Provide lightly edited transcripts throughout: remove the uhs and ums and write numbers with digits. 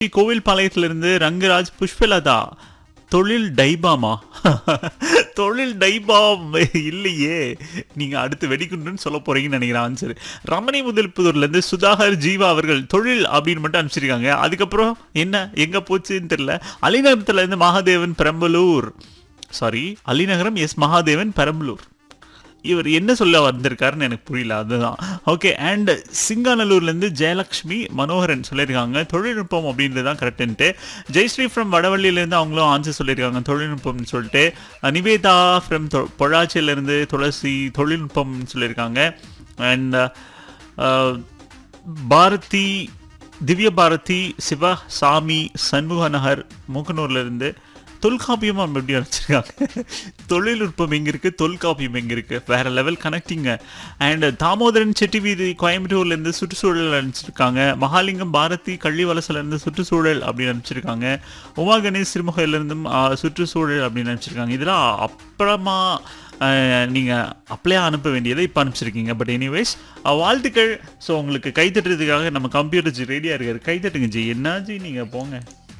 கோவில் பாளையத்திலிருந்து ரங்கராஜ் புஷ்பலதா. தொழில் டைபாமா? தொழில் டைபாம் இல்லையே, நீங்க அடுத்து வெடிக்குண்டுன்னு சொல்ல போறீங்கன்னு நினைக்கிறேன் ஆன்சர். ரமணி முதல்புதூர்ல இருந்து சுதாகர் ஜீவா அவர்கள் தொழில் அப்படின்னு மட்டும் அனுப்பிச்சிருக்காங்க. அதுக்கப்புறம் என்ன எங்க போச்சுன்னு தெரியல. அலிநகரத்துல இருந்து மகாதேவன் பெரம்பலூர், சாரி அலிநகரம் எஸ் மகாதேவன் பெரம்பலூர். இவர் என்ன சொல்ல வந்திருக்காருன்னு எனக்கு புரியல, அதுதான். ஓகே. அண்ட் சிங்காநல்லூர்லேருந்து ஜெயலக்ஷ்மி மனோகரன் சொல்லியிருக்காங்க தொழில்நுட்பம் அப்படின்றது தான் கரெக்டுன்ட்டு. ஜெயஸ்ரீ ஃப்ரம் வடவள்ளியிலேருந்து அவங்களும் ஆன்சர் சொல்லியிருக்காங்க தொழில்நுட்பம்னு சொல்லிட்டு. நிவேதா ஃப்ரம் பொள்ளாச்சியிலேருந்து துளசி தொழில்நுட்பம்னு சொல்லியிருக்காங்க. அண்ட் பாரதி திவ்ய பாரதி சிவா சாமி சண்முகநகர் மூக்கனூர்லேருந்து தொல்காப்பியமாக நம்ம எப்படி நினச்சிருக்காங்க. தொழில்நுட்பம் எங்கே இருக்குது, தொல்காப்பியம் எங்கே இருக்குது, வேறு லெவல் கனெக்டிங்க. அண்ட் தாமோதரன் செட்டி வீதி கோயம்புத்தூர்லேருந்து சுற்றுச்சூழல் அனுப்பிச்சிருக்காங்க. மகாலிங்கம் பாரதி கள்ளிவலசிலேருந்து சுற்றுச்சூழல் அப்படின்னு அனுப்பிச்சிருக்காங்க. உமா கணேஷ் சிறுமுகையிலேருந்தும் சுற்றுச்சூழல் அப்படின்னு அனுப்பிச்சிருக்காங்க. இதெல்லாம் அப்புறமா நீங்கள் அப்ளையாக அனுப்ப வேண்டியதை இப்போ அனுப்பிச்சிருக்கீங்க. பட் எனிவேஸ் வாழ்த்துக்கள். ஸோ உங்களுக்கு கைத்தட்டுறதுக்காக நம்ம கம்ப்யூட்டர் ஜி ரெடியாக இருக்காரு. கைத்தட்டுங்க ஜி. என்னாச்சு நீங்கள் போங்க.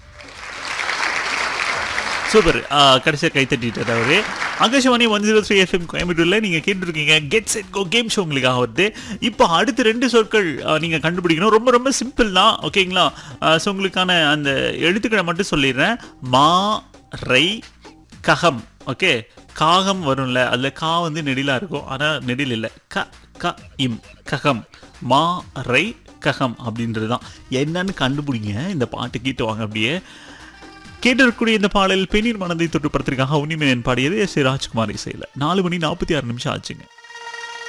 சூப்பர். கடைசியாக கைத்தட்டிட்டார் அவரு. ஆகாஷவாணி 103 FM கோயம்புத்தூரில் நீங்கள் கேட்டுருக்கீங்க get set go game show உங்களுக்காக வருது. இப்போ அடுத்து 2 சொற்கள் நீங்கள் கண்டுபிடிக்கணும். ரொம்ப ரொம்ப சிம்பிள் தான், ஓகேங்களா? ஸோ உங்களுக்கான அந்த எழுத்துக்களை மட்டும் சொல்லிடுறேன். மா ரை ககம். ஓகே, காகம் வரும்ல, அதில் கா வந்து நெடிலாக இருக்கும், ஆனால் நெடில் இல்லை. க க இம் ககம். மா ரை ககம் அப்படின்றது தான். என்னன்னு கண்டுபிடிங்க. இந்த பாட்டு கேட்டு வாங்க. அப்படியே கேட்டிருக்கக்கூடிய இந்த பாடல் பெண்ணின் மனதை தொட்டு படத்திற்காக உன்னிமேனன் பாடியது எஸ் ராஜ்குமார் இசையில். 4 மணி 46 நிமிஷம் ஆச்சுங்க.